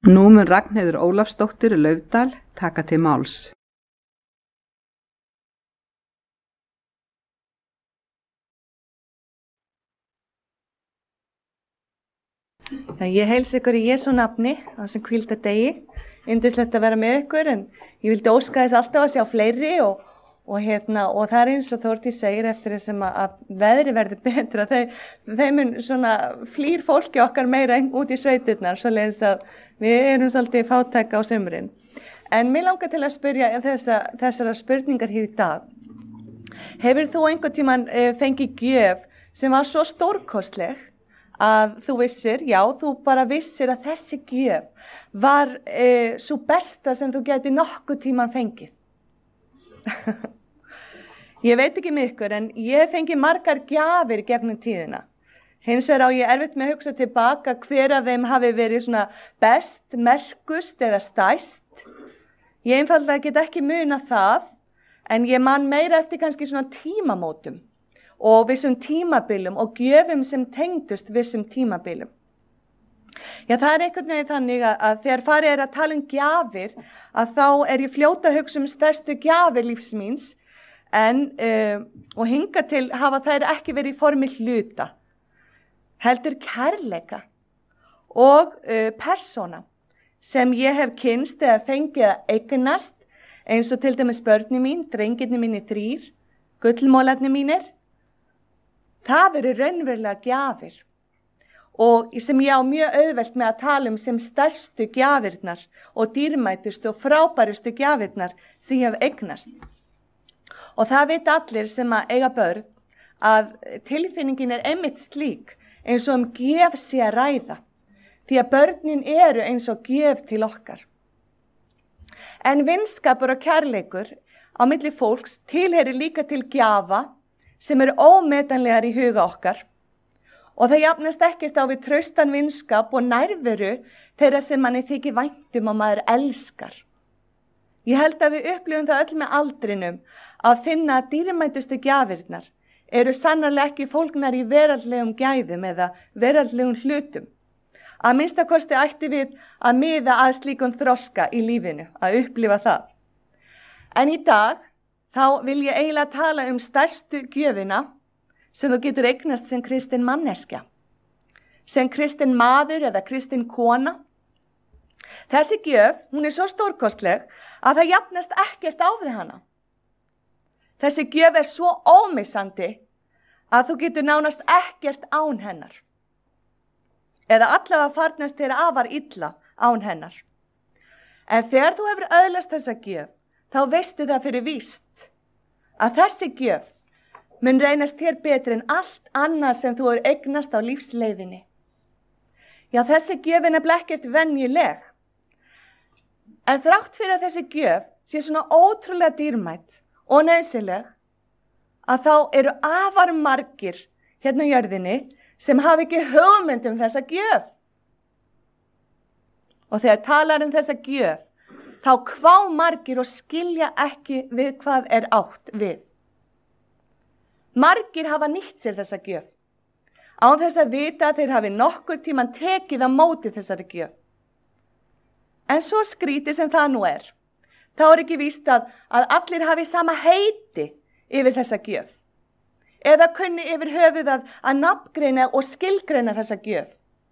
Nú mun Ragnheiður Ólafsdóttir Laufdal taka til máls. Ég heilsa ykkur í Jesú nafni á þessum hvílda degi. Yndislegt að vera með ykkur, en ég vildi óska þess alltaf að sjá fleiri og það eins og Þórdís segir eftir þessum að veðri verður betra. Þeim mun svona flýr fólki okkar meira út í sveitirnar, svoleiðis að við erum svolítið fátæk á sumrin. En mig langar til að spyrja þessara spurningar hér í dag. Hefur þú einhvern tímann fengið gjöf sem var svo stórkostleg að þú vissir, þú bara vissir að þessi gjöf var svo besta sem þú geti nokkuð tímann fengið? Ég veit ekki með ykkur, en ég fengi margar gjafir gegnum tíðina. Hins vegar á ég erfitt með að hugsa tilbaka hver af þeim hafi verið svona best, merkust eða stærst. Ég einfaldlega get ekki munað það, en ég man meira eftir kannski svona tímamótum og vissum tímabilum og gjöfum sem tengdust vissum tímabilum. Það einhvern veginn þannig að þegar farið að tala gjafir, að þá ég fljóta að hugsa stærstu gjafir lífs míns, og hingað til hafa þær ekki verið í formi hluta, heldur kærleika og persóna sem ég hef kynst eða fengið að eignast, eins og til dæmis börni mín, drengirnir mínir 3, gullmólarnir mínir. Það eru raunverulega gjafir og sem ég á mjög auðvelt með að tala sem stærstu gjafirnar og dýrmætustu og frábærustu gjafirnar sem ég hef eignast. Og það veit allir sem að eiga börn að tilfinningin einmitt slík eins og gjöf sé að ræða, því að börnin eru eins og gjöf til okkar. En vinskapur og kærleikur á milli fólks tilheyrir líka til gjafa sem eru ómetanlegar í huga okkar, og það jafnast ekkert á við traustan vinskap og nærveru þeirra sem manni þykir vænt og maður elskar. Ég held að við upplifum það öll með aldrinum að finna að dýrmætustu gjafirnar eru sannarlega ekki fólgnar í veraldlegum gæðum eða veraldlegum hlutum. Að minnstakosti ætti við að miða að slíkum þroska í lífinu, að upplifa það. En í dag þá vil ég eiginlega tala stærstu gjöfina sem þú getur eignast sem kristin manneskja, sem kristin maður eða kristin kona. Þessi gjöf, hún svo stórkostleg að það jafnast ekkert á við hana. Þessi gjöf svo ómissandi að þú getur nánast ekkert án hennar. Eða allavega farnast þér afar illa án hennar. En þegar þú hefur öðlast þessa gjöf, þá veistu það fyrir víst að þessi gjöf mun reynast þér betri en allt annað sem þú eignast á lífsleiðinni. Þessi gjöf ekkert venjuleg. En þrátt fyrir að þessi gjöf sé svona ótrúlega dýrmætt og nauðsynleg, að þá eru afar margir hérna á jörðinni sem hafa ekki hugmynd þessa gjöf. Og þegar talar þessa gjöf, þá hvá margir og skilja ekki við hvað átt við. Margir hafa nýtt sér þessa gjöf, án þess að vita að þeir hafi nokkur tímann tekið á móti þessari gjöf. En svo skrítið sem það nú þá ekki víst að allir hafi sama heiti yfir þessa gjöf, eða kunni yfir höfuð að nafngreina og skilgreina þessa gjöf.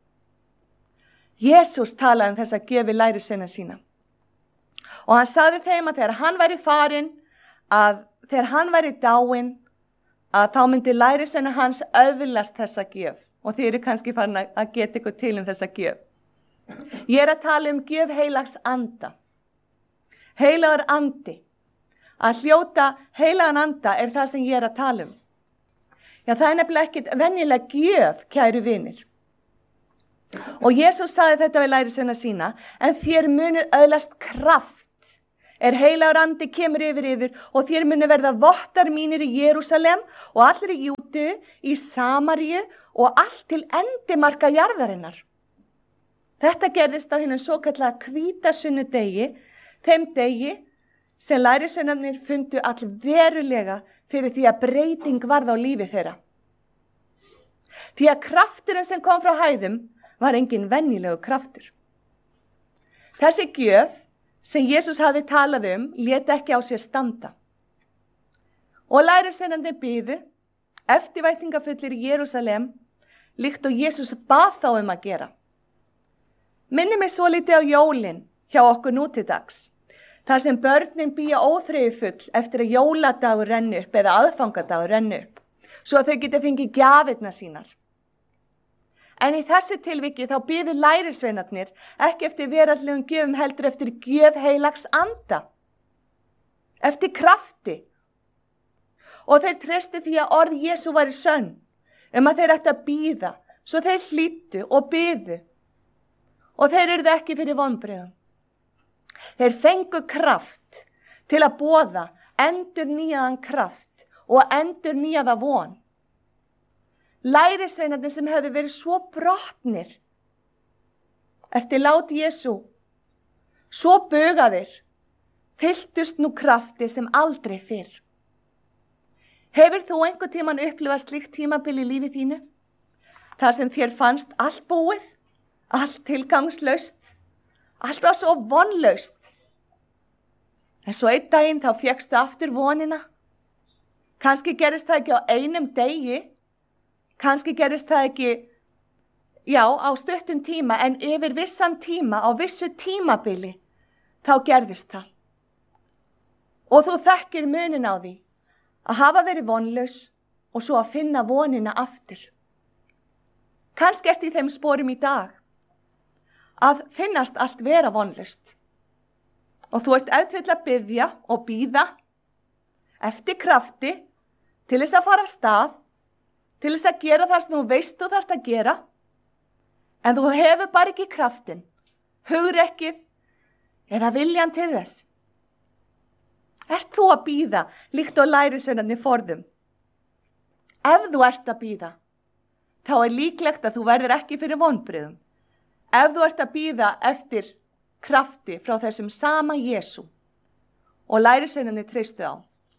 Jesús talaði þessa gjöf við lærisveina sína. Og hann sagði þeim að þegar hann væri farinn, að þegar hann væri dáinn, að þá myndi lærisveina hans öðlast þessa gjöf. Og þið eru kannski farin að geta ykkur til þessa gjöf. Ég að tala gjöf heilags anda. Heilagur andi. Að hljóta heilagan anda það sem ég að tala það nefnilega ekkert venjuleg gjöf, kæru vinir. Og Jesús sagði þetta við lærisveina sína, en þér munuð öðlast kraft. Heilagur andi kemur yfir og þér munu verða vottar mínir í Jerúsalem og allir í Júdeu, í Samaríu og allt til endimarka jarðarinnar. Þetta gerðist á hinum svokallaða hvítasunnudeigi, þeim degi sem lærisveinarnir fundu allverulega fyrir því að breyting varð á lífi þeirra. Því að krafturinn sem kom frá hæðum var engin venjulegu kraftur. Þessi gjöf sem Jesús hafði talað lét ekki á sér standa. Og lærisveinarnir biðu, eftirvæntingafullir í Jerúsalem, líkt og Jesús bað þá að gera. Minni mig svolítið á jólin hjá okkur nútidags, þar sem börnin bíja óþreyjufull eftir að jóladagur renni upp eða aðfangadagur renni upp, svo að þau geti fengið gjafirnar sínar. En í þessu tilviki þá biðu lærisveinarnir ekki eftir veraldlegum gjöfum heldur eftir gjöf heilags anda, eftir krafti. Og þeir treystu því að orð Jesú væri sönn, að þeir ættu að bíða, svo þeir hlýddu og biðu. Og þeir urðu ekki fyrir vonbrigðum. Þeir fengu kraft til að boða endurnýjaðan kraft og endurnýjaða von. Lærisveinarnir sem hefðu verið svo brotnir eftir lát Jesú, svo bugaðir, fylltust nú krafti sem aldrei fyrr. Hefur þú einhvern tímann upplifað slíkt tímabil í lífi þínu? Þar sem þér fannst allt búið, allt tilgangslaust, allt var svo vonlaust. En svo einn daginn þá fékkstu aftur vonina. Kannski gerist það ekki á einum degi, kannski gerist það ekki, á stuttum tíma, en yfir vissan tíma, á vissu tímabili, þá gerðist það. Og þú þekkir munin á því að hafa verið vonlaus og svo að finna vonina aftur. Kannski ert í þeim sporum í dag að finnast allt vera vonlaust. Og þú ert ef til að biðja og bíða eftir krafti til þess að fara af stað, til þess að gera það sem þú veist þú þarft að gera, en þú hefur bara ekki kraftin, hugrekkið eða viljan til þess. Ert þú að bíða líkt og lærisveinarnir forðum? Ef þú ert að bíða, þá er líklegt að þú verður ekki fyrir vonbrigðum. Ef þú ert að bíða eftir krafti frá þessum sama Jesú og lærisveinarnir treystu á.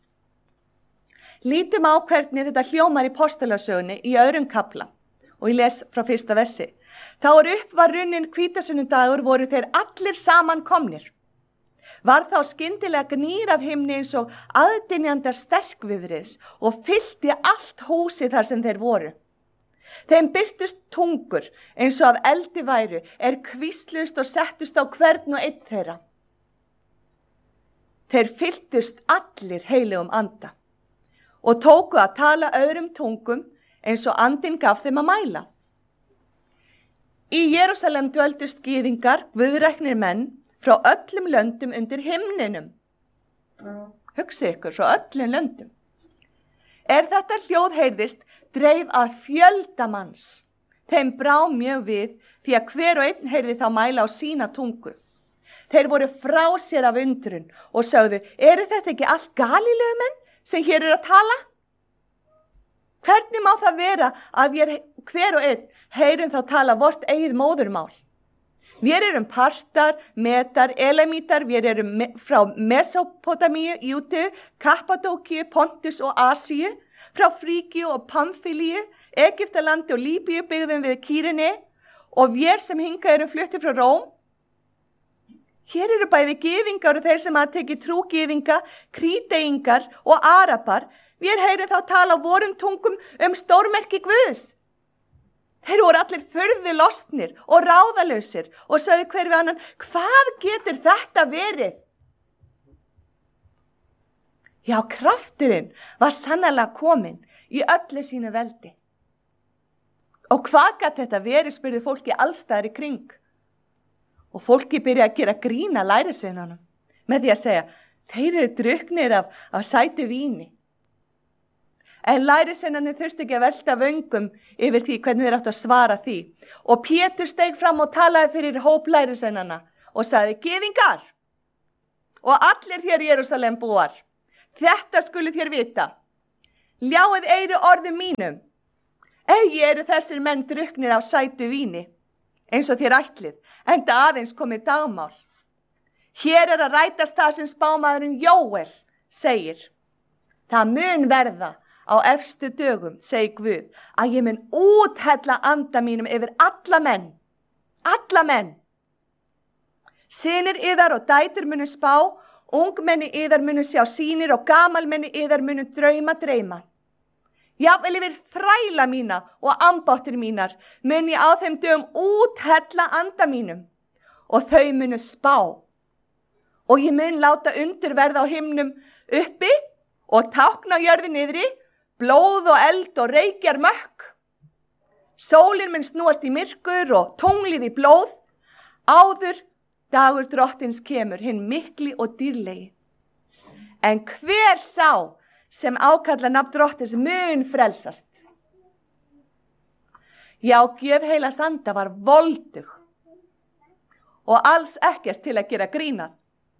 Lítum á hvernig þetta hljómar í postulasögunni í 2. kafla og ég les frá 1. versi. Þá upp var runnin hvítasunnudagur voru þeir allir saman komnir. Var þá skyndilega gnýr af himni eins og aðdynjanda sterkviðris og fyllti allt húsið þar sem þeir voru. Þeim birtust tungur eins og af eldi væru, hvíslust og settust á hvern og einn þeirra. Þeir fylltust allir heilugum anda og tóku að tala öðrum tungum eins og andinn gaf þeim að mæla. Í Jerúsalem dvöldust gyðingar, guðreknir menn, frá öllum löndum undir himninum. Hugsið ykkur, frá öllum löndum. Þetta hljóð heyrðist, dreif að fjölda manns. Þeim brá mjög við, því að hver og einn heyrði þá mæla á sína tungu. Þeir voru frá sér af undrun og sögðu, eru þetta ekki allt Galíleumenn sem hér að tala? Hvernig má það vera að hver og einn heyrum þá tala vort eigið móðurmál? Við erum partar, metar, elamítar, við erum frá Mesopotamíu, Júdeu, Kappadókíu, Pontus og Asíu, frá Fríkíu og Pamfílíu, Egyptalandi og Líbíu byggðum við Kýrene og við sem hingað erum fluttir frá Róm. Hér eru bæði gyðingar og þeir sem að teki trú gyðinga, kríteyingar og arapar. Við heyrum þá tala á vorum tungum stórmerki Guðs. Þeir voru allir furðu lostnir og ráðalausir og sögðu hver við annan, hvað getur þetta verið? Já, krafturinn var sannarlega kominn í öllu sínu veldi. Og hvað gat þetta verið, spurði fólki allstaðar í kring. Og fólki byrjaði að gera grína lærisveinunum með því að segja, þeir eru drukknir af sætu víni. En lærisveinarnir þurfti ekki að velta vöngum yfir því hvernig þeir áttu að svara því. Og Pétur steig fram og talaði fyrir hóp lærisveinanna og sagði, gyðingar og allir þér Jerúsalem búar, þetta skulu þér vita. Ljáið eyru orðum mínum. Eigi eru þessir menn drukknir af sætu víni, eins og þér ætlið, enda aðeins komið dagmál. Hér að rætast það sem spámaðurinn Jóel segir. Það mun verða á efstu dögum, segi Guð, að ég mun úthella anda mínum yfir alla menn. Synir yðar og dætur munu spá, ungmenni yðar munu sjá sýnir og gamalmenni yðar munu dreyma. Jafnvel yfir þræla mína og ambáttir mínar mun ég á þeim dögum úthella anda mínum og þau munu spá. Og ég mun láta undur verða á himnum uppi og tákna á jörðu niðri, blóð og eld og reykjar mökk. Sólin mun snúast í myrkur og tunglið í blóð, áður dagur drottins kemur, hinn mikli og dýrlegi. En hver sá sem ákalla nafn drottins mun frelsast? Já, gjöf heilags anda var voldug og alls ekkert til að gera grín að.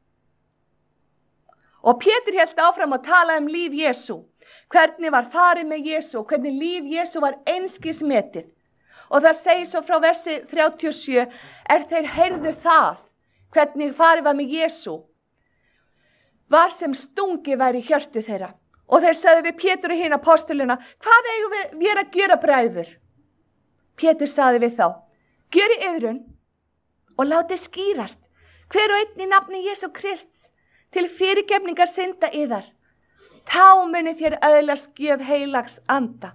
Og Pétur hélt áfram að tala líf Jesú, hvernig var farið með Jesú, hvernig líf Jesú var einskis metið. Og það segir svo frá versi 37, þeir heyrðu það, hvernig farið var með Jesú, var sem stungi væri í hjörtu þeirra. Og þeir sögðu við Pétur og hina apostoluna, hvað eigum við að gera bræður? Pétur sagði við þá, gjörið iðrun og látið skýrast, hver og einn í nafni Jesú Krists, til fyrirgefningar synda yðar. Þá muni þér öðlast gjöf heilags anda.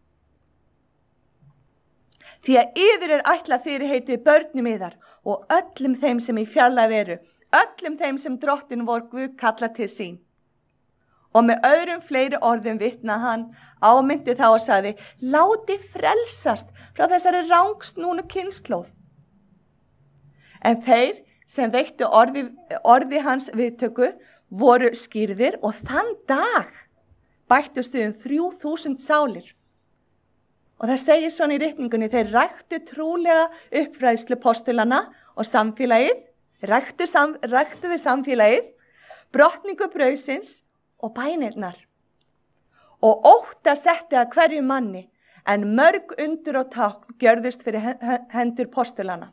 Því að yður ætlað fyrirheitið börnum yðar og öllum þeim sem í fjarlægð eru, öllum þeim sem drottin vor Guð kalla til sín. Og með öðrum fleiri orðum vitna hann, ámyndi þá og sagði, láti frelsast frá þessari rangsnúnu kynslóð. En þeir sem veittu orði hans viðtöku voru skýrðir og þann dag bættust 3000 sálir. Og það segir svona í ritningunni, þeir ræktu trúlega uppfræðslu postulana og samfélagið, ræktu þau samfélagið, brotningu brauðsins og bænirnar. Og ótta setti að hverju manni, en mörg undur og tákn gjörðust fyrir hendur postulana.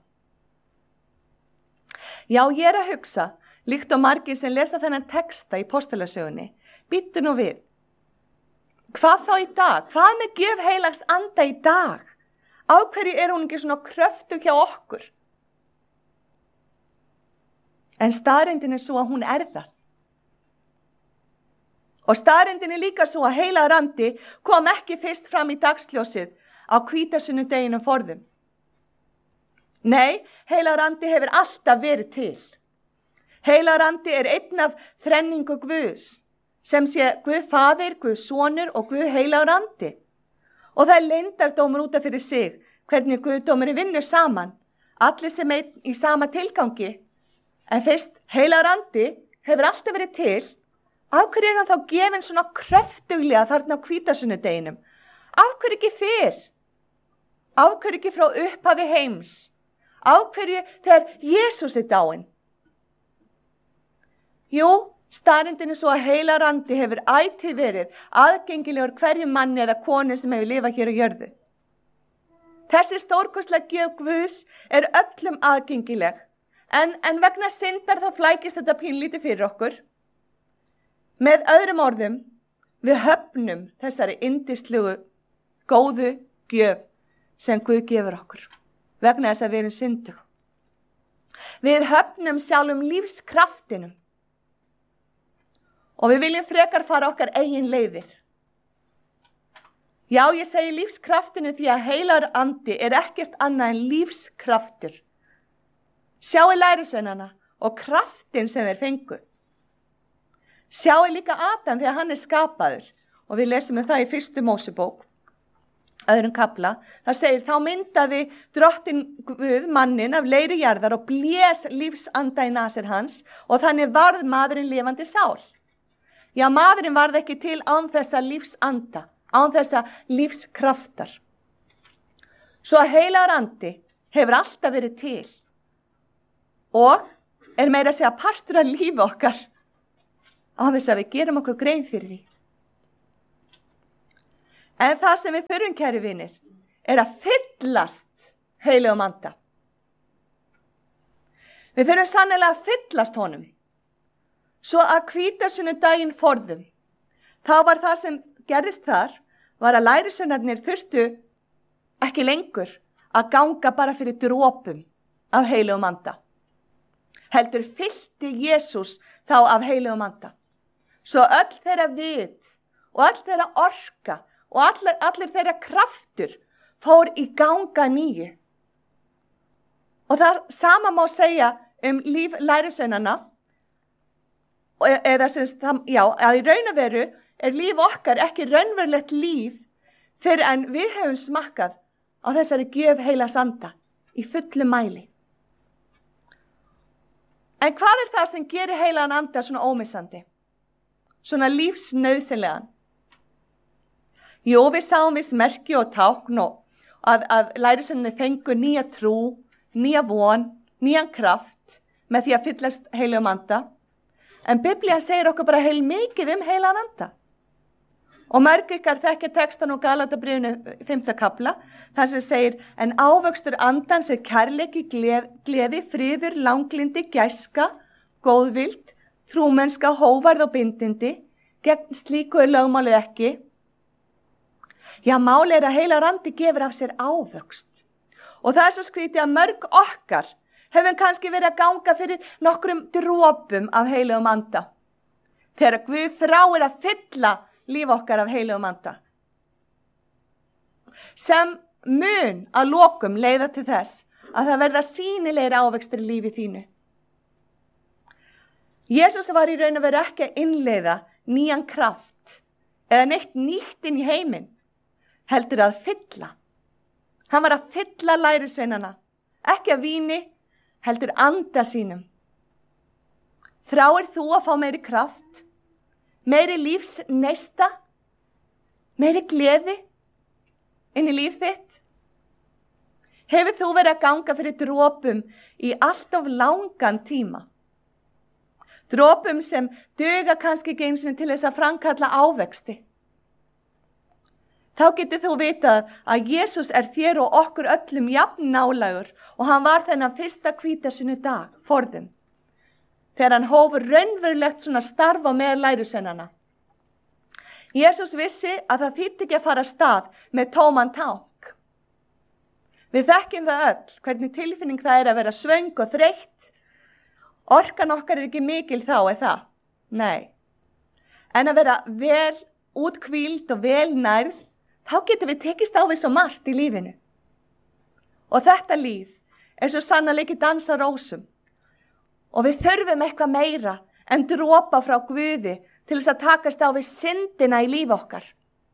Já, ég að hugsa, líkt og margir sem lesa þennan texta í postulasögunni, býttu nú við. Hvað þá í dag? Hvað með gjöf heilags anda í dag? Á hverju hún ekki svona kröftug hjá okkur? En staðreyndin svo að hún það. Og staðreyndin líka svo að heilagur andi kom ekki fyrst fram í dagsljósið á hvítasunnudeginum forðum. Nei, heilagur andi hefur alltaf verið til. Heilagur andi einn af þrenningu Guðs, sem sé Guð Faðir, Guð Sonur og Guð heilagur andi. Og það leyndardómur út af fyrir sig, hvernig Guðdómurinn vinnur saman, allir sem einn í sama tilgangi. En fyrst heilagur andi hefur alltaf verið til, af hverju hann þá gefinn svona kröftuglega þarna á hvítasunnudeginum? Af hverju ekki fyrr? Af hverju ekki frá upphafi heims? Af hverju þegar Jesús dáinn? Jú, staðreyndin svo að heilagur andi hefur ætíð verið aðgengilegur hverjum manni eða konu sem hefur lifað hér á jörðu. Þessi stórkostlega gjöf Guðs öllum aðgengileg, en vegna syndar þá flækist þetta pínlítið fyrir okkur. Með öðrum orðum, við höfnum þessari yndislegu, góðu gjöf sem Guð gefur okkur, vegna þess að við erum syndug. Við höfnum sjálfum lífskraftinum. Og við viljum frekar fara okkar eigin leiðir. Já, ég segi lífskraftinu því að heilagur andi ekkert annað en lífskraftur. Sjáu lærisveinana og kraftin sem þeir fengu. Sjáu líka Adam þegar hann skapaður. Og við lesum það í 1. Mósebók, 2. kafla. Það segir, þá myndaði drottin Guð mannin af leiri jarðar og blés lífsanda í nasir hans og þannig varð maðurinn lifandi sál. Já, maðurinn varð ekki til án þessa lífsanda, án þessa lífskraftar. Svo að heilagur andi hefur alltaf verið til og meira að segja partur af lífi okkar á þess að við gerum okkur grein fyrir því. En það sem við þurfum, kæru vinir, að fyllast heilagum anda. Við þurfum sannlega að fyllast honum. Svo að hvítasunnudeginum forðum, þá var það sem gerðist þar, var að lærisveinarnir þurftu ekki lengur að ganga bara fyrir dropum af heilagum anda. heldur fyllti Jesús þá af heilugum anda. Svo öll þeirra vit og öll þeirra orka og allir þeirra kraftur fór í ganga nýju. Og það sama má segja líf lærisveinanna, eða að í raun og veru líf okkar ekki raunverulegt líf fyrir en við höfum smakkað á þessari gjöf heilags anda í fullu mæli. En hvað það sem gerir heilagan anda svona ómissandi? Svona lífsnauðsynlegan? Jú, við sáum viss merki og tákn og að lærisveinarnir fengu nýja trú, nýja von, nýjan kraft með því að fyllast heilagum anda. En Biblían segir okkur bara heilmikið heilagan anda. Og mörg ykkar þekkja textan og Galatabréfinu 5. kafla, þar sem segir, en ávöxtur andans kærleiki, gleði, friður, langlindi, gæska, góðvild, trúmennska, hóvarð og bindindi, gegn slíku lögmálið ekki. Já, máli að heilagur andi gefur af sér ávöxt. Og það svo skrítið að mörg okkar hefðum kannski verið að ganga fyrir nokkrum dropum af heilagum anda. Þegar Guð þráir að fylla líf okkar af heilagum anda. Sem mun að lokum leiða til þess að það verða sýnilegir ávextir í lífi þínu. Jesús var í raun og veru ekki að innleiða nýjan kraft eða neitt nýtt inn í heiminn, heldur að fylla. Hann var að fylla lærisveinana, ekki að víni, heldur anda sínum. Þráir þú að fá meiri kraft, meiri lífsneista, meiri gleði inn í líf þitt? Hefur þú verið að ganga fyrir dropum í allt of langan tíma? Dropum sem duga kannski ekki einu sinni til þess að framkalla ávexti. Þá getur þú vitað að Jesús þér og okkur öllum jafn nálægur og hann var þennan fyrsta hvítasunnudag forðum. Þegar hann hófur raunverulegt svona starf á meðal lærisveinanna. Jesús vissi að það þýddi ekki að fara af stað með tóman tank. Við þekkjum það öll, hvernig tilfinning það að vera svöng og þreytt. Orkan okkar ekki mikil þá, það? Nei. En að vera vel úthvíld og vel nærð, þá getum við tekist á við svo margt í lífinu. Og þetta líf svo sannarlega ekki dans á rósum. Og við þurfum eitthvað meira en dropa frá Guði til þess að takast á við syndina í líf okkar.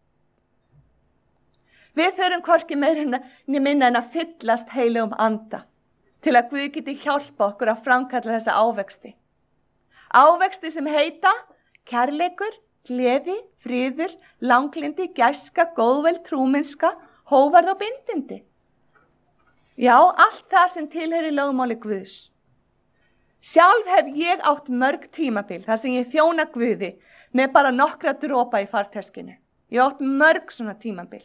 Við þurfum hvorki meira minna en að fyllast heilugum anda til að Guð geti hjálpa okkur að framkalla þessa ávexti. Ávexti sem heita kærleikur, gleði, friður, langlindi, gæska, góðvild, trúmennska, hóvarð og bindindi. Já, allt það sem tilheyrir lögmáli Guðs. Sjálf hef ég átt mörg tímabil þar sem ég þjóna Guði með bara nokkra dropa í farteskinu. Ég átt mörg svona tímabil.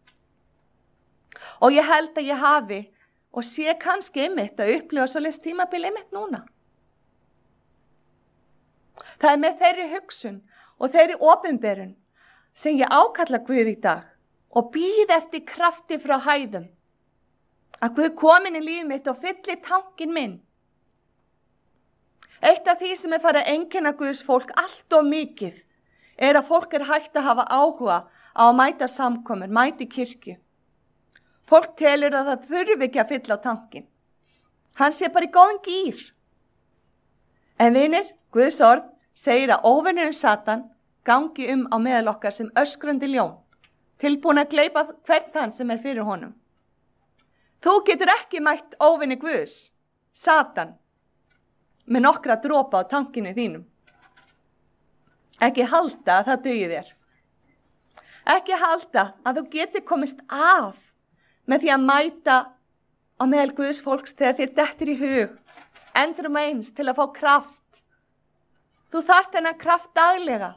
Og ég held að ég hafi og sé kannski einmitt að upplifa svoleiðis tímabil einmitt núna. Það með þeirri hugsun og þeirri opinberun sem ég ákalla Guð í dag og bíð eftir krafti frá hæðum. Að Guð komin í líf mitt og fylli tankinn minn. Eitt af því sem farið að einkenna Guðs fólk allt of mikið að fólk hægt að hafa áhuga á að mæta samkomur, mæti kirkju. Fólk telur að það þurfi ekki að fylla á tankinn. Hann sé bara í góðan gír. En vinir, Guðs orð segir að óvinurinn Satan gangi á meðal okkar sem öskrandi ljón, tilbúin að gleypa hvern þann sem fyrir honum. Þú getur ekki mætt óvinni Guðs, Satan, með nokkra dropa á tankinu þínum. Ekki halda að það dugi þér. Ekki halda að þú getur komist af með því að mæta á meðal Guðs fólks þegar þér dettur í hug, endurum eins til að fá kraft. Þú þarft þennan kraft daglega.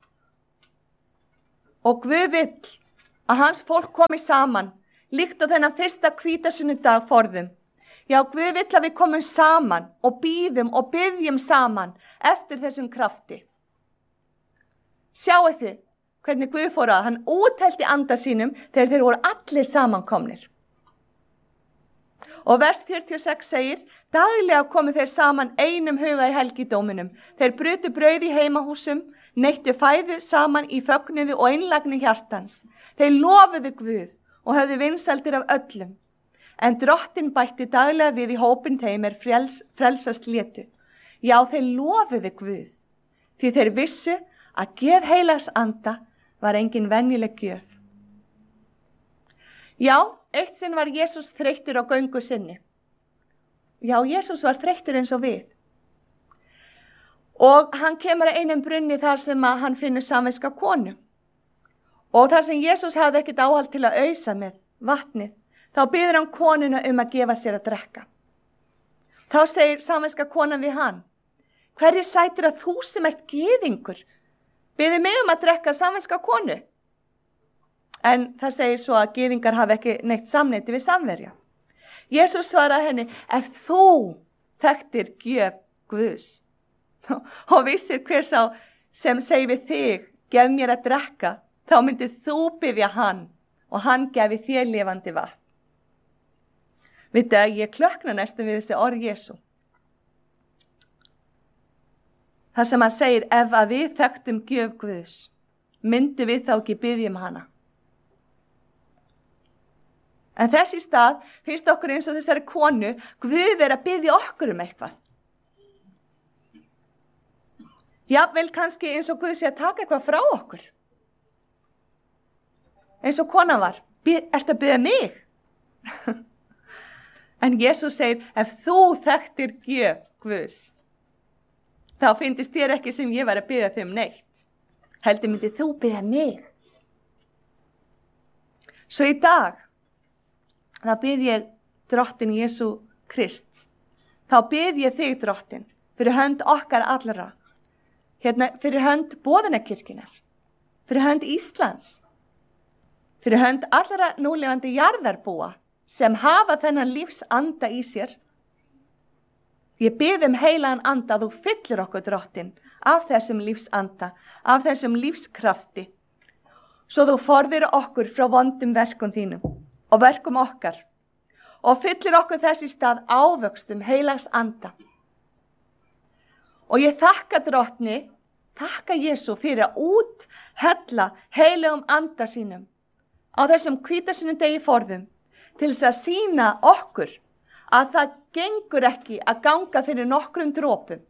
Og Guð vill að hans fólk komi saman, líkt á þennan fyrsta hvítasunnudag forðum. Já, Guð vill að við komum saman og bíðum og biðjum saman eftir þessum krafti. Sjáu þið hvernig Guð fór að hann úthelti anda sínum þegar þeir voru allir samankomnir. Og vers 46 segir, daglega komu þeir saman einum huga í helgidóminum. Þeir brutu brauð í heimahúsum, neittu fæðu saman í fögnuði og einlægni hjartans. Þeir lofuðu Guð og höfðu vinsældir af öllum. En Drottinn bætti daglega við í hópinn þeim frelsast létu. Já, þeir lofuðu Guð, því þeir vissu að gjöf heilags anda var engin venjuleg gjöf. Já, eitt sinn var Jesús þreyttur á göngu sinni. Já, Jesús var þreyttur eins og við. Og hann kemur að einum brunni þar sem að hann finnur samviska konu. Og þar sem Jesús hafði ekkert áhald til að ausa með vatnið, þá biður hann konuna að gefa sér að drekka. Þá segir samviska konan við hann, hverju sætir að þú sem ert gyðingur, biður mig að drekka samviska konu? En það segir svo að gyðingar hafi ekki neitt samneyti við samverja. Jesús svaraði henni, ef þú þekktir gjöf Guðs og vissir hver sá sem segir við þig, gef mér að drekka, þá myndið þú biðja hann og hann gefi þér lifandi vatn. Vittu að ég klökna næstum við þessi orð Jesú. Það sem hann segir, ef að við þekktum gjöf Guðs, myndum við þá ekki biðja hana. En þess í stað finnst okkur eins og þessari konu, Guð að biðja okkur eitthvað. Jafnvel kannski eins og Guð sé að taka eitthvað frá okkur. Eins og konan var, ertu að biðja mig? En Jesús segir, ef þú þekktir gjöf Guðs, þá finnst þér ekki sem ég var að biðja þig neitt. Heldur myndið þú biðja mig. Svo í dag, þá bið ég Drottinn Jesú Krist. Þá bið ég þig, Drottinn, fyrir hönd okkar allra. Fyrir hönd boðunarkirkjunnar. Fyrir hönd Íslands. Fyrir hönd allra núlifandi jarðarbúa sem hafa þennan lífsanda í sér. Ég bið heilagan anda að þú fyllir okkur, Drottinn, af þessum lífsanda, af þessum lífskrafti. Svo þú forðir okkur frá vondum verkum þínum og verkum okkar og fyllir okkur þess í stað ávöxtum heilags anda. Og ég þakka Drottni, þakka Jesú fyrir að úthella heilagum anda sínum á þessum hvítasunnundi forðum til þess að sýna okkur að það gengur ekki að ganga fyrir nokkrum dropum.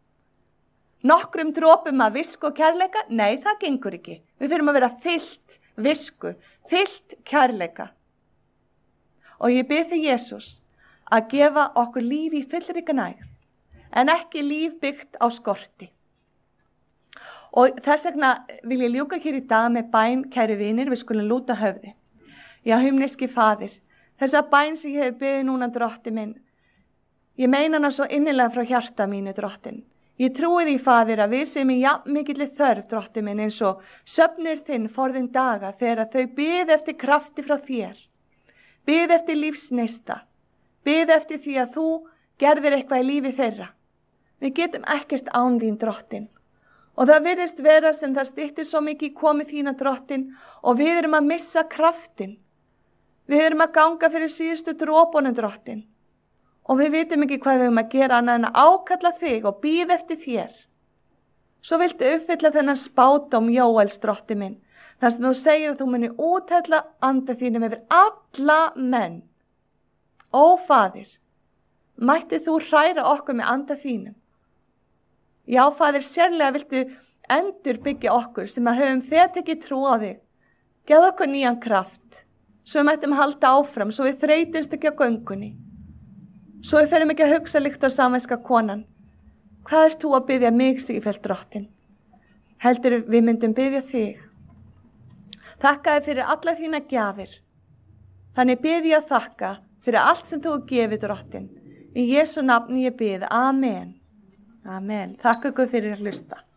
Nokkrum dropum af visku og kærleika? Nei, það gengur ekki. Við þurfum að vera fyllt visku, fyllt kærleika. Og ég bið þig, Jesús, að gefa okkur líf í fullríka nægð, en ekki líf byggt á skorti. Og þess vegna vil ég ljúka hér í dag með bæn, kæri vinir, við skulum lúta höfði. Já, himneski Faðir, þessa bæn sem ég hef beðið núna, Drottinn minn, ég meina hana svo innilega frá hjarta mínu, Drottinn. Ég trúi því, Faðir, að við sem í mikilli þörf, Drottinn minn, eins og söfnur þinn forðum daga þegar þau bið eftir krafti frá þér. Bið eftir lífsneista. Bið eftir því að þú gerðir eitthvað í lífi þeirra. Við getum ekkert án þín, Drottinn. Og það virðist vera sem það styttir svo mikið komið þína, Drottinn, og við erum að missa kraftin. Við erum að ganga fyrir síðustu dropunum, Drottinn. Og við vitum ekki hvað við erum að gera annað en að ákalla þig og bíð eftir þér. Svo viltu uppfylla þennan spádóm Jóels, Drottinn minn. Þar sem þú segir að þú muni úthella anda þínum yfir alla menn. Ó, Faðir, mætti þú hræra okkur með anda þínum. Já, Faðir, sérlega viltu endur byggja okkur sem að höfum þegar tekið trú á þig. Gefðu okkur nýjan kraft, svo við mættum halda áfram, svo við þreytumst ekki á göngunni. Svo við ferum ekki að hugsa líkt á samviska konan. Hvað ert þú að biðja mig, sífellt, Drottinn? Heldur við myndum biðja þig. Þakka þér fyrir alla þína gjafir. Þannig bið ég að þakka fyrir allt sem þú gefið, Drottinn. Í Jesú nafni ég bið. Amen. Amen. Þakka ykkur fyrir að hlusta.